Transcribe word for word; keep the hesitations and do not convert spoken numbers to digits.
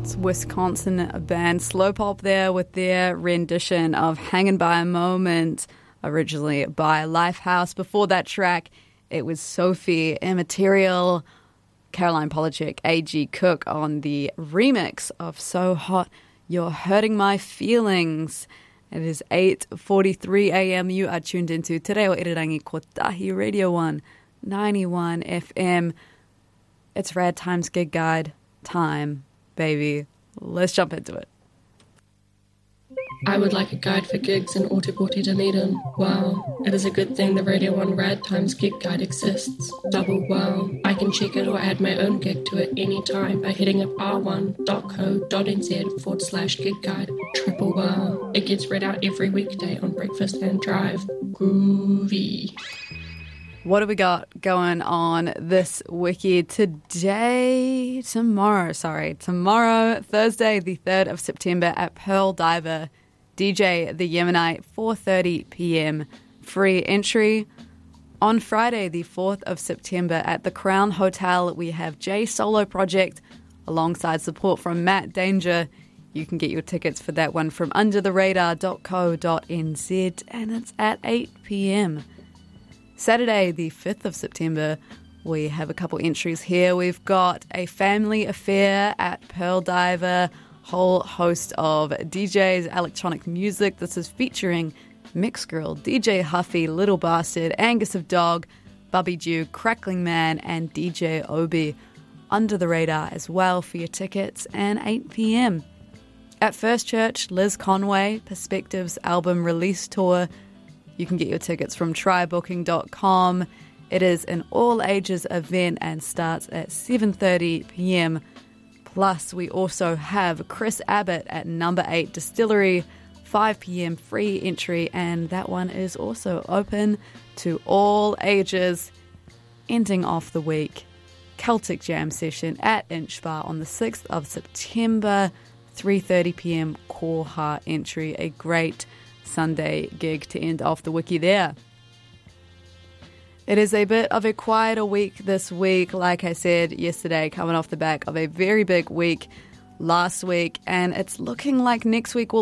Wisconsin band Slow Pop there with their rendition of Hangin' by a Moment, originally by Lifehouse. Before that track, it was Sophie, Immaterial, Caroline Polachek, A G Cook on the remix of So Hot, You're Hurting My Feelings. It is eight forty-three a.m. You are tuned into Te Reo Irirangi Kotahi Radio one, ninety-one F M. It's Rad Times Gig Guide time, baby. Let's jump into it. I would like a guide for gigs in Ōtepoti, Dunedin. Wow, it is a good thing the Radio one Rad Times Gig Guide exists. Double wow. I can check it or add my own gig to it anytime by hitting up r one dot co dot n z forward slash gig guide. Triple wow. It gets read out every weekday on Breakfast and Drive. Groovy. What do we got going on this wiki today? Tomorrow, sorry. Tomorrow, Thursday, the third of September at Pearl Diver. D J The Yemenite, four thirty p.m. Free entry. On Friday, the fourth of September at the Crown Hotel, we have J Solo Project alongside support from Matt Danger. You can get your tickets for that one from under the radar dot co dot n z, and it's at eight p.m. Saturday, the fifth of September, we have a couple entries here. We've got a family affair at Pearl Diver, whole host of D Js, electronic music. This is featuring Mix Girl, D J Huffy, Little Bastard, Angus of Dog, Bubby Dew, Crackling Man, and D J Obi. Under the radar as well for your tickets, and eight p.m. At First Church, Liz Conway, Perspectives album release tour. You can get your tickets from try booking dot com. It is an all-ages event and starts at seven thirty p.m. Plus, we also have Chris Abbott at Number eight Distillery, five p.m. free entry, and that one is also open to all ages. Ending off the week, Celtic Jam session at Inch Bar on the sixth of September, three thirty p.m. Core Heart entry. A great Sunday gig to end off the wiki there. It is a bit of a quieter week this week, like I said yesterday, coming off the back of a very big week last week, and it's looking like next week will